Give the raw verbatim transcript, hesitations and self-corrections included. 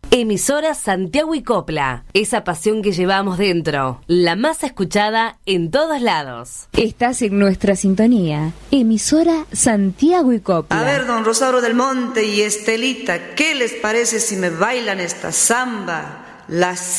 Emisora Santiago y Copla, esa pasión que llevamos dentro, la más escuchada en todos lados. Estás en nuestra sintonía, Emisora Santiago y Copla. A ver, don Rosauro del Monte y Estelita, ¿qué les parece si me bailan esta samba? La